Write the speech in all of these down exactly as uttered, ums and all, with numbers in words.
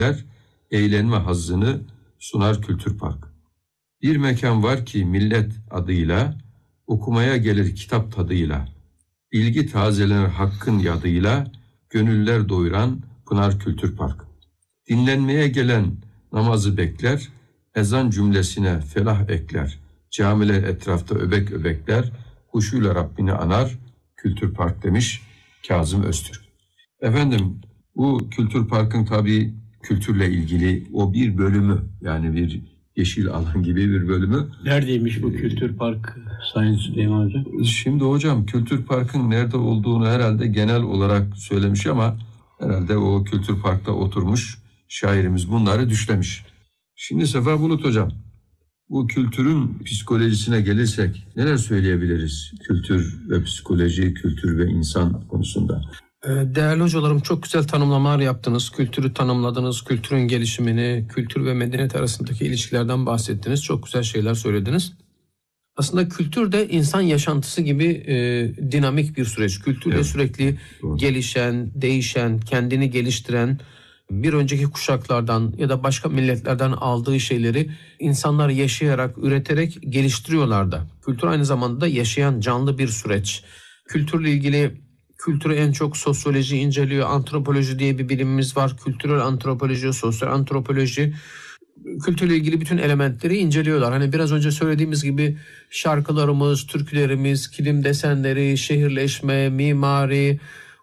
eğlenme hazzını sunar Kültür Park. Bir mekan var ki millet adıyla, okumaya gelir kitap tadıyla, bilgi tazelenir hakkın yadıyla, gönüller doyuran Pınar Kültür Park. Dinlenmeye gelen namazı bekler, ezan cümlesine felah ekler, camiler etrafta öbek öbekler, huşuyla Rabbini anar Kültür Park demiş Kazım Öztürk. Efendim, bu Kültür Park'ın tabii kültürle ilgili o bir bölümü, yani bir yeşil alan gibi bir bölümü. Neredeymiş bu Kültür Park Sayın Süleyman Hocam? Şimdi hocam Kültür Park'ın nerede olduğunu herhalde genel olarak söylemiş ama herhalde o Kültür Park'ta oturmuş şairimiz bunları düşlemiş. Şimdi Sefa Bulut hocam, bu kültürün psikolojisine gelirsek neler söyleyebiliriz? Kültür ve psikoloji, kültür ve insan konusunda. Değerli hocalarım, çok güzel tanımlamalar yaptınız. Kültürü tanımladınız, kültürün gelişimini, kültür ve medeniyet arasındaki ilişkilerden bahsettiniz. Çok güzel şeyler söylediniz. Aslında kültür de insan yaşantısı gibi e, dinamik bir süreç. Kültür de evet, sürekli doğru, gelişen, değişen, kendini geliştiren, bir önceki kuşaklardan ya da başka milletlerden aldığı şeyleri insanlar yaşayarak, üreterek geliştiriyorlar da. Kültür aynı zamanda yaşayan canlı bir süreç. Kültürle ilgili kültürü en çok sosyoloji inceliyor, antropoloji diye bir bilimimiz var. Kültürel antropoloji, sosyal antropoloji. Kültürle ilgili bütün elementleri inceliyorlar. Hani biraz önce söylediğimiz gibi şarkılarımız, türkülerimiz, kilim desenleri, şehirleşme, mimari,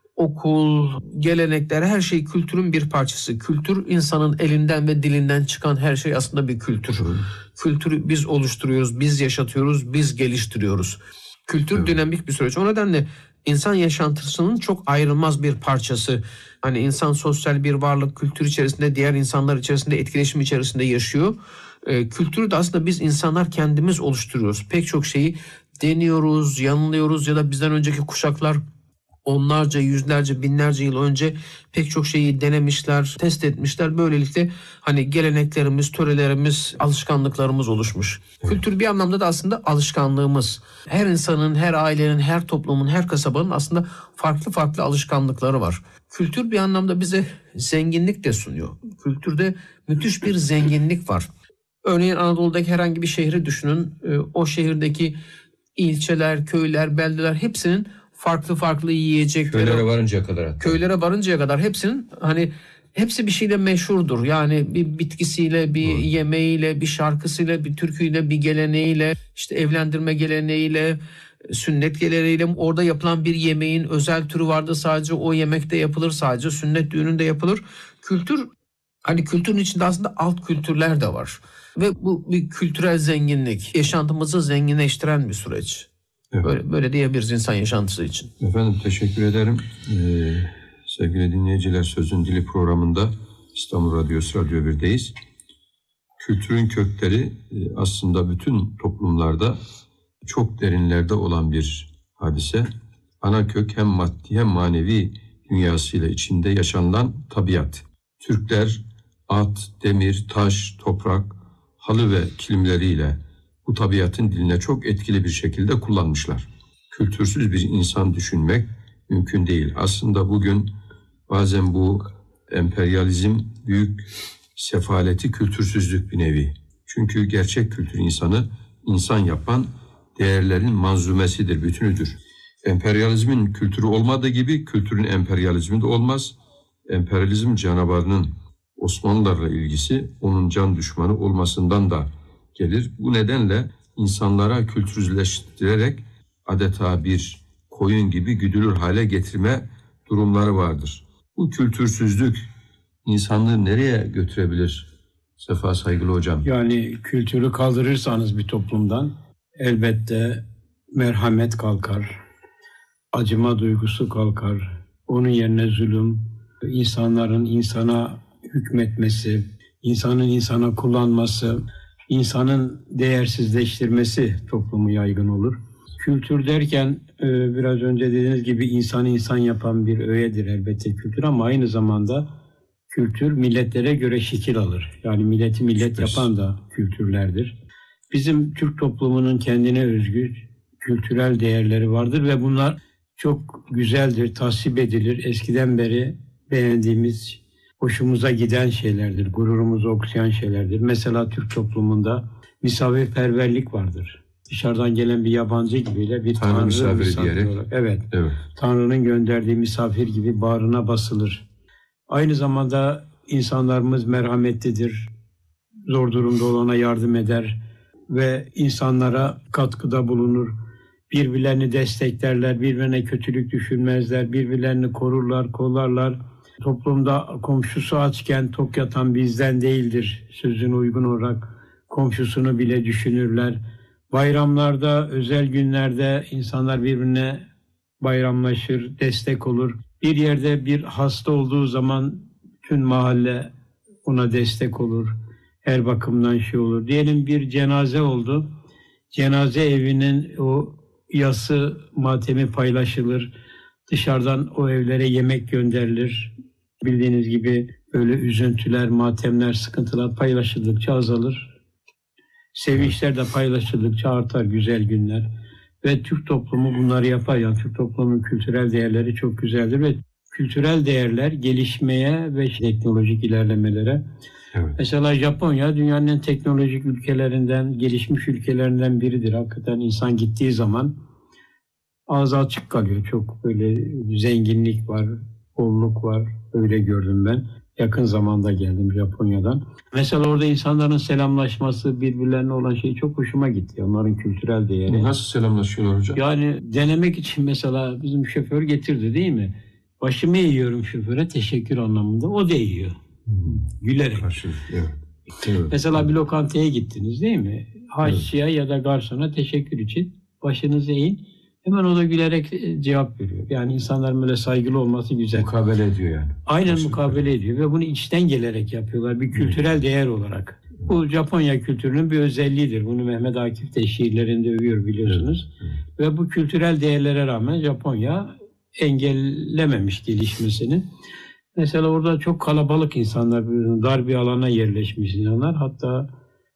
okul, gelenekler, her şey kültürün bir parçası. Kültür insanın elinden ve dilinden çıkan her şey aslında bir kültür. Kültürü biz oluşturuyoruz, biz yaşatıyoruz, biz geliştiriyoruz. Kültür evet, dinamik bir süreç. O nedenle insan yaşantısının çok ayrılmaz bir parçası. Hani insan sosyal bir varlık, kültür içerisinde, diğer insanlar içerisinde, etkileşim içerisinde yaşıyor. Ee, kültürü de aslında biz insanlar kendimiz oluşturuyoruz. Pek çok şeyi deniyoruz, yanılıyoruz ya da bizden önceki kuşaklar onlarca, yüzlerce, binlerce yıl önce pek çok şeyi denemişler, test etmişler. Böylelikle hani geleneklerimiz, törelerimiz, alışkanlıklarımız oluşmuş. Evet. Kültür bir anlamda da aslında alışkanlığımız. Her insanın, her ailenin, her toplumun, her kasabanın aslında farklı farklı alışkanlıkları var. Kültür bir anlamda bize zenginlik de sunuyor. Kültürde müthiş bir zenginlik var. Örneğin Anadolu'daki herhangi bir şehri düşünün. O şehirdeki ilçeler, köyler, beldeler hepsinin farklı farklı yiyecekleri. Köylere varıncaya kadar. Hatta. Köylere varıncaya kadar hepsinin hani hepsi bir şeyle meşhurdur. Yani bir bitkisiyle, bir hmm. yemeğiyle, bir şarkısıyla, bir türküyle, bir geleneğiyle, işte evlendirme geleneğiyle, sünnet geleneğiyle, orada yapılan bir yemeğin özel türü vardı. Sadece o yemekte yapılır, sadece sünnet düğününde yapılır. Kültür, hani kültürün içinde aslında alt kültürler de var. Ve bu bir kültürel zenginlik, yaşantımızı zenginleştiren bir süreç. Evet. Böyle, böyle diyebiliriz insan yaşantısı için. Efendim teşekkür ederim. Ee, sevgili dinleyiciler, Sözün Dili programında İstanbul Radyosu Radyo bir'deyiz. Kültürün kökleri aslında bütün toplumlarda çok derinlerde olan bir hadise. Ana kök hem maddi hem manevi dünyasıyla içinde yaşanılan tabiat. Türkler at, demir, taş, toprak, halı ve kilimleriyle bu tabiatın diline çok etkili bir şekilde kullanmışlar. Kültürsüz bir insan düşünmek mümkün değil. Aslında bugün bazen bu emperyalizm büyük sefaleti kültürsüzlük bir nevi. Çünkü gerçek kültür insanı insan yapan değerlerin manzumesidir, bütünüdür. Emperyalizmin kültürü olmadığı gibi kültürün emperyalizmi de olmaz. Emperyalizm canavarının Osmanlılarla ilgisi onun can düşmanı olmasından da gelir. Bu nedenle insanlara kültürsüzleştirerek adeta bir koyun gibi güdülür hale getirme durumları vardır. Bu kültürsüzlük insanlığı nereye götürebilir Sefa Saygılı hocam? Yani kültürü kaldırırsanız bir toplumdan elbette merhamet kalkar, acıma duygusu kalkar. Onun yerine zulüm, insanların insana hükmetmesi, insanın insana kullanması, insanın değersizleştirmesi toplumu yaygın olur. Kültür derken biraz önce dediğiniz gibi insanı insan yapan bir öğedir elbette kültür, ama aynı zamanda kültür milletlere göre şekil alır. Yani milleti millet Şüphesiz. yapan da kültürlerdir. Bizim Türk toplumunun kendine özgü kültürel değerleri vardır ve bunlar çok güzeldir, tasvip edilir. Eskiden beri beğendiğimiz hoşumuza giden şeylerdir, gururumuzu okşayan şeylerdir. Mesela Türk toplumunda misafirperverlik vardır. Dışarıdan gelen bir yabancı gibiyle bir Tanrı Tanrı misafiri misafir diyerek. olarak. Evet, Evet. Tanrı'nın gönderdiği misafir gibi bağrına basılır. Aynı zamanda insanlarımız merhametlidir. Zor durumda olana yardım eder ve insanlara katkıda bulunur. Birbirlerini desteklerler, birbirine kötülük düşünmezler, birbirlerini korurlar, kollarlar. Toplumda komşusu açken tok yatan bizden değildir sözüne uygun olarak komşusunu bile düşünürler. Bayramlarda, özel günlerde insanlar birbirine bayramlaşır, destek olur. Bir yerde bir hasta olduğu zaman tüm mahalle ona destek olur. Her bakımdan şey olur. Diyelim bir cenaze oldu. Cenaze evinin o yası, matemi paylaşılır. Dışarıdan o evlere yemek gönderilir. Bildiğiniz gibi böyle üzüntüler, matemler, sıkıntılar paylaşıldıkça azalır. Sevinçler de paylaşıldıkça artar, güzel günler. Ve Türk toplumu bunları yapar. Yani Türk toplumunun kültürel değerleri çok güzeldir ve kültürel değerler gelişmeye ve teknolojik ilerlemelere. Evet. Mesela Japonya dünyanın en teknolojik ülkelerinden, gelişmiş ülkelerinden biridir. Hakikaten insan gittiği zaman ağzı açık kalıyor. Çok böyle zenginlik var, bolluk var. Öyle gördüm ben. Yakın zamanda geldim Japonya'dan. Mesela orada insanların selamlaşması, birbirlerine olan şey çok hoşuma gitti. Onların kültürel değeri. Nasıl selamlaşıyorlar hocam? Yani denemek için mesela bizim şoför getirdi değil mi? Başımı eğiyorum şoföre teşekkür anlamında. O da eğiyor. Hmm. Gülerek. Karşı, evet. Evet. Mesela bir lokantaya gittiniz değil mi? Haşçıya evet. ya da garsona teşekkür için başınızı eğin. Hemen o da gülerek cevap veriyor. Yani insanların böyle saygılı olması güzel. Mukabele ediyor yani. Aynen Başka mukabele ediyor ve bunu içten gelerek yapıyorlar bir kültürel evet. değer olarak. Evet. Bu Japonya kültürünün bir özelliğidir. Bunu Mehmet Akif de şiirlerinde övüyor biliyorsunuz. Evet. Evet. Ve bu kültürel değerlere rağmen Japonya engellememiş gelişmesini. Mesela orada çok kalabalık insanlar, dar bir alana yerleşmiş insanlar. Hatta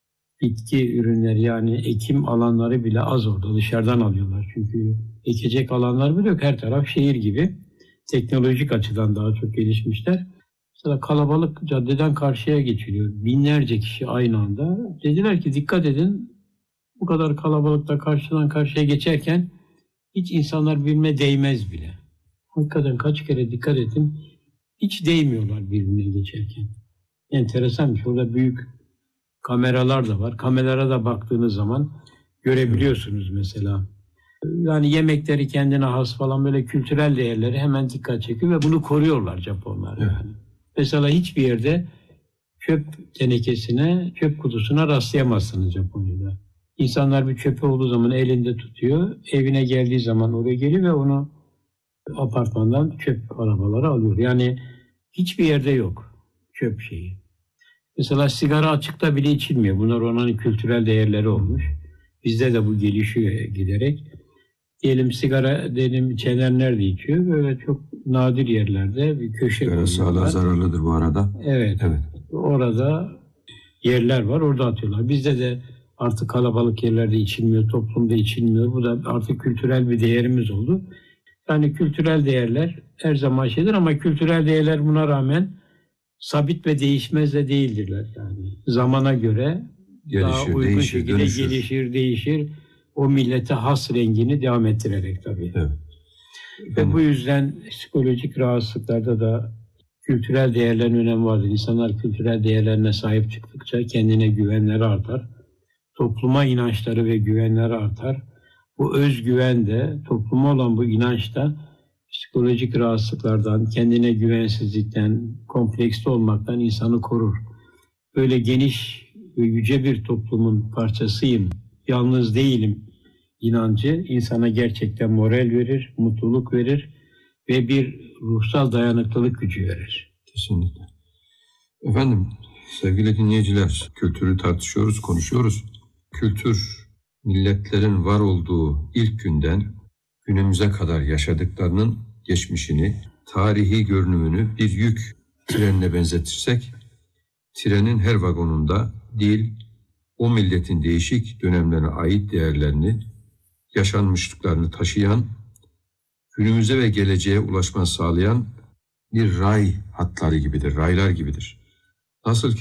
bitki ürünleri yani ekim alanları bile az orada. Dışarıdan alıyorlar. Çünkü ekecek alanlar bile yok. Her taraf şehir gibi. Teknolojik açıdan daha çok gelişmişler. Mesela kalabalık caddeden karşıya geçiliyor. Binlerce kişi aynı anda. Dediler ki dikkat edin. Bu kadar kalabalıkta karşıdan karşıya geçerken hiç insanlar birbirine değmez bile. Hakikaten kaç kere dikkat ettim. Hiç değmiyorlar birbirine geçerken. Enteresanmış. Orada büyük kameralar da var. Kameralara da baktığınız zaman görebiliyorsunuz mesela. Yani yemekleri kendine has falan böyle kültürel değerleri hemen dikkat çekiyor ve bunu koruyorlar Japonlar. Yani. Evet. Mesela hiçbir yerde çöp tenekesine, çöp kutusuna rastlayamazsınız Japonya'da. İnsanlar bir çöpü olduğu zaman elinde tutuyor. Evine geldiği zaman oraya geliyor ve onu apartmandan çöp arabaları alıyor. Yani hiçbir yerde yok çöp şeyi. Mesela sigara açıkta bile içilmiyor. Bunlar onların kültürel değerleri olmuş. Bizde de bu gelişiyor giderek. Diyelim sigara diyelim içenler nerede içiyor? Böyle çok nadir yerlerde bir köşe koyuyorlar. Sağlığa zararlıdır bu arada. Evet. Evet. Orada yerler var. Orada atıyorlar. Bizde de artık kalabalık yerlerde içilmiyor. Toplumda içilmiyor. Bu da artık kültürel bir değerimiz oldu. Yani kültürel değerler her zaman şeydir ama kültürel değerler buna rağmen sabit ve değişmez de değildirler. Yani zamana göre gelişir, daha uygun değişir, şekilde dönüşür. gelişir, değişir. O millete has rengini devam ettirerek tabii. Evet. Ve bu yüzden psikolojik rahatsızlıklarda da kültürel değerlerin önemi vardır. İnsanlar kültürel değerlerine sahip çıktıkça kendine güvenleri artar. Topluma inançları ve güvenleri artar. Bu özgüven de, topluma olan bu inanç da psikolojik rahatsızlıklardan, kendine güvensizlikten, kompleksli olmaktan insanı korur. Böyle geniş ve yüce bir toplumun parçasıyım, yalnız değilim inancı insana gerçekten moral verir, mutluluk verir ve bir ruhsal dayanıklılık gücü verir. Kesinlikle. Efendim, sevgili dinleyiciler, kültürü tartışıyoruz, konuşuyoruz. Kültür, milletlerin var olduğu ilk günden günümüze kadar yaşadıklarının geçmişini, tarihi görünümünü bir yük trenine benzetirsek, trenin her vagonunda dil, o milletin değişik dönemlerine ait değerlerini, yaşanmışlıklarını taşıyan, günümüze ve geleceğe ulaşma sağlayan bir ray hatları gibidir, raylar gibidir. Nasıl ki